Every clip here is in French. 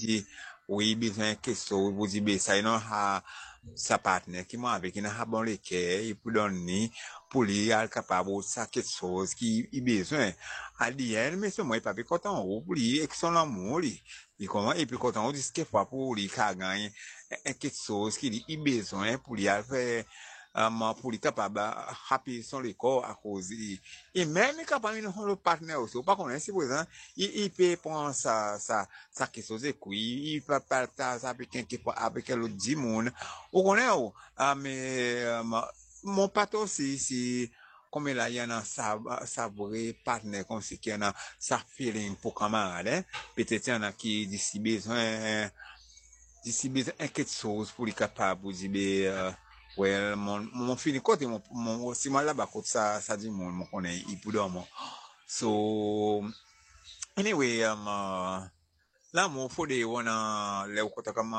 dit oui besoin quelque chose vous dit ça non ha sa partenaire qui m'a avec il a bon les cœur et pour donner pour lui être capable ça quelque chose qui il besoin à dire mais c'est moi pas content pour lui avec son amour lui il comment et puis content on dit ce qu'il faut pour lui qu'a gagner quelque chose qu'il il besoin pour lui faire pour lui capable happy son le corps à cause et même capable le partenaire aussi pas connaître c'est présent il peut prendre ça quelque chose et puis il peut partager avec quelqu'un avec l'autre du monde on connaît mais mon patron c'est comme là il y en a ça vrai partenaire comme c'est qu'il y en a ça feeling pour camarade hein? Peut-être il y en a qui d'ici besoin quelque chose pour les capables pour dire ouais mon fini côté mon si mal là-bas côté ça dit mon connaît il pour dormir so anyway là mon faut des on a les côté comme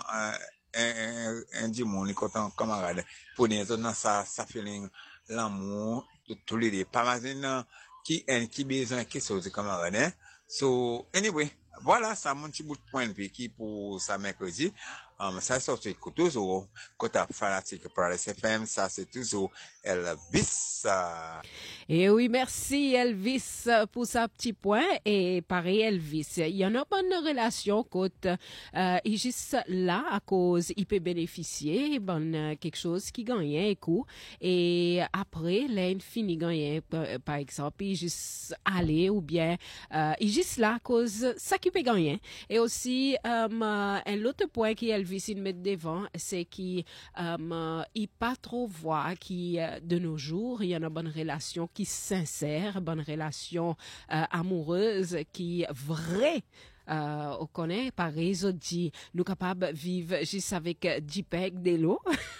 un du monde côté camarade pour les autres ça feeling l'amour de tous les deux pas mal qui besoin quelque chose camarade hein so anyway voilà ça mon petit bout de point de vue qui pour ça mercredi ça sorti toujours côté fanatique pour la CFM ça c'est toujours Elvis Et oui, merci Elvis pour sa petit point. Et pareil Elvis, il y en a bonne relation côté il juste là à cause il peut bénéficier quelque chose qui gagne un coup et après là il finit gagner par exemple il juste aller ou bien il juste là à cause ça qui peut gagner. Et aussi un autre point qui Elvis il met devant c'est qu'il il pas trop voit qui de nos jours il y en a bonne relation qui sincère, bonne relation amoureuse qui vraie. On connaît par réseau dit nous capables vivre juste avec 10 pecs de l'eau.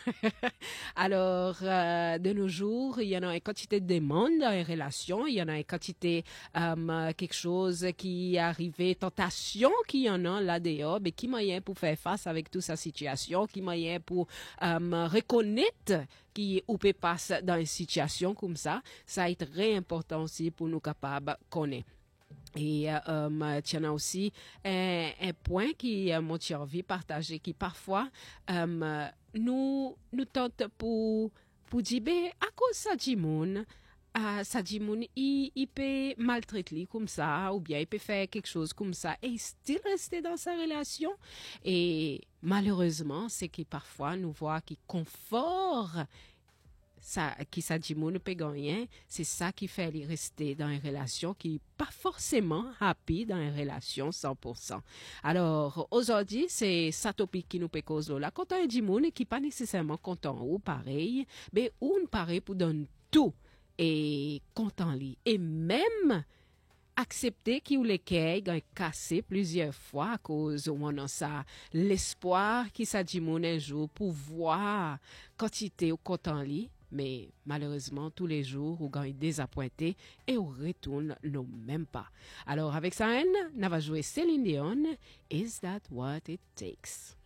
Alors de nos jours il y en a une quantité de demandes dans les relations, il y en a une quantité quelque chose qui arrive tentation qui y en a là dehors mais qui moyen pour faire face avec toute sa situation, qui moyen pour reconnaître qui ou peut passer dans une situation comme ça est très important aussi pour nous capables connaître. Et tiens aussi un point qui mon envie partager qui parfois nous tente pour dire ben à cause ça dit moun ça dit moun il peut maltraiter comme ça ou bien il peut faire quelque chose comme ça et still rester dans sa relation et malheureusement c'est que parfois nous voit qui confort ça qui ça dit mon peut gagner c'est ça qui fait les rester dans une relation qui pas forcément happy dans une relation 100%. Alors aujourd'hui c'est ça topic qui nous peut causer là quand on dit mon qui pas nécessairement content ou pareil mais on pareil pour donner tout et content lui et même accepter qu'il ou les quais ont cassé plusieurs fois à cause où on a ça l'espoir qui ça dit mon un jour pour voir quantité ou content lui mais malheureusement tous les jours on gagne désappointé et on retourne non même pas. Alors avec ça on va jouer Céline Dion Is That What It Takes.